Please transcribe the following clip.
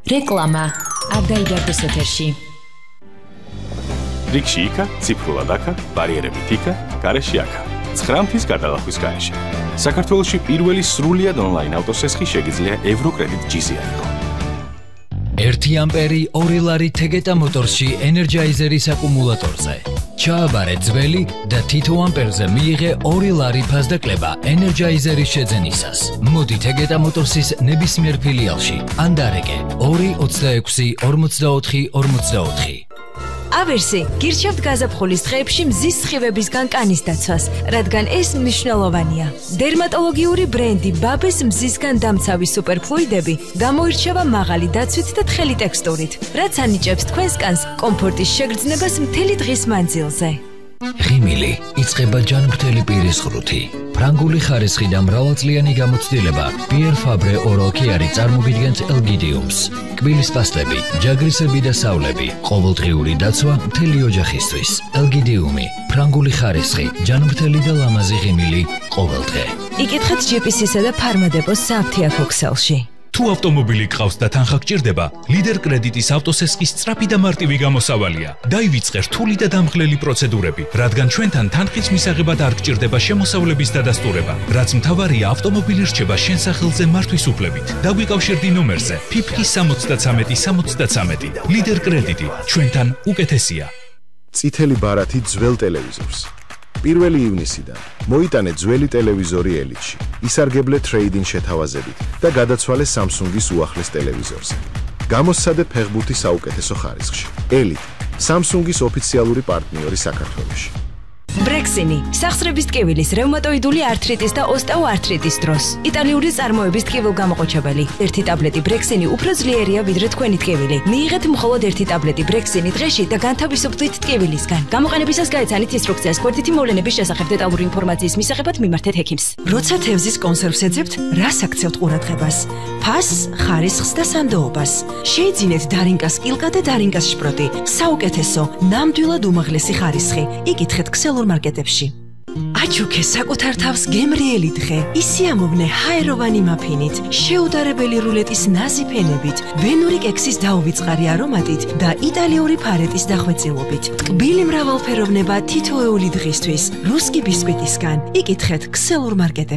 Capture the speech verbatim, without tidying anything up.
რეკლამა არ დაიბარდეს ეთერში. რიგში იქა, ციფრულად აქა, ბარიერებით იქა, გარეშე აქა. ცხრა მთის გადალახვის გარეშე. საქართველოში პირველი სრულიად ონლაინ ავტოსესხი შეგიძლია ევროკრედიტ ჯიზია იყო. ერთი ამპერი ორი ლარი თეგეტა მოტორში ენერჯაიზერის აკუმულატორზე. ჩააბარე ძველი და თითო ამპერზე მიიღე ორი ლარი ფასდაკლება ენერჯაიზერის შეძენისას. მოდი თეგეტა მოტორსის ნებისმიერ ფილიალში. ან დარეკე ორი ოცდაექვსი ორმოცდაოთხი ორმოცდაოთხი. ავერსი გირჩევთ გაზაფხულის დღეებში მზის სხივებისგან კანის დაცვას, რადგან ეს მნიშვნელოვანია. დერმატოლოგიური ბრენდი ბაბეს მზისგან დამცავი სუპერფლუიდები გამოირჩევა მაღალი დაცვით და თხელი ტექსტურით, რაც ანიჭებს თქვენს კანს კომფორტის შეგრძნებას მთელი დღის მანძილზე. ღიმილი იწყება ჯანმრთელი პირის ხრუთი. ფრანგული ხარისხი და მრავალწლიანი გამოცდილება Pierre Fabre Oral Care წარმოგიდგენთ ელგიდიუმს. კბილის პასტები, ჯაგრისები და სავლები, ყოველდღიური დაცვა მთელი ოჯახისთვის. ელგიდიუმი, ფრანგული ხარისხი, ჯანმრთელი და ლამაზი ღიმილი ყოველდღე. იკითხეთ ჯი პი სი-სა და ფარმადებოს სააფთიაქო ქსელში. თუ ავტომობილი გყავს და თანხა გჭირდება, ლიდერ კრედიტის ავტოსესხის სწრაფი და მარტივი გამოსავალია. დაივიწყე რთული და დამღლელი პროცედურები, რადგან ჩვენთან თანხის მისაღებად არ გჭირდება შემოსავლების დადასტურება, რაც მთავარია ავტომობილი რჩება შენ სახელზე მართვის უფლებით. დაგვიკავშირდი ნომერზე ფიფკი სამოცდათრამეტი სამოცდათრამეტი. ლიდერ კრედიტი ჩვენთან უკეთესია. წითელი ბარათი ძველ ტელევიზორს. პირველი ივნისიდან მოიტანე ძველი ტელევიზორი ელიტში. ისარგებლე ტრეიდინგ შეთავაზებით და გადაცვალე Samsung-ის უახლეს ტელევიზორზე. გამოსცადე ფეხბურთი საუკეთესო ხარისხში. ელიტ, Samsung-ის ოფიციალური პარტნიორი საქართველოში. ბრექსინი, სახსრების ტკივილის, რევმატოიდული ართრიტის და ოსტეოართრიტის დროს. იტალიური წარმოების ტკივილგამოყოჩებელი. ერთი ტაბლეტი ბრექსინი უფრო ძლიერია ვიდრე თქვენი ტკივილი. მიიღეთ მხოლოდ ერთი ტაბლეტი ბრექსინი დღეში და განთავისუფლდით ტკივილისგან. გამოყენებისას გაეცანით ინსტრუქციას გვერდითი მოვლენების შესახებ დეტალური ინფორმაციის მისაღებად მიმართეთ ექიმს. როცა თევზის კონსერვს ეძებთ, რას აქცევთ ყურადღებას? ფასს, ხარისხს და სანდოობას. შეიძინეთ დარინკას კილკა და დარინკას შპროტი. საუკეთესო, ნამდვილად უმაღლესი ხარისხი. იკითხეთ ქსელურ მარკეტებში. აჩუქე საკუთარ თავს გემრიელი დღე. ისიამოვნე ჰაეროვანი მაფინით, შეუდარებელი რულეტის ნაზი ფენებით, ვენური კექსის დაუვიწყარი არომატით და იტალიური ფარეტის დახვეწილობით. ტკბილი მრავალფეროვნება თითოეული დღისთვის. რუსკი ბისკვიტისგან. იკითხეთ ქსელურ მარკეტებში.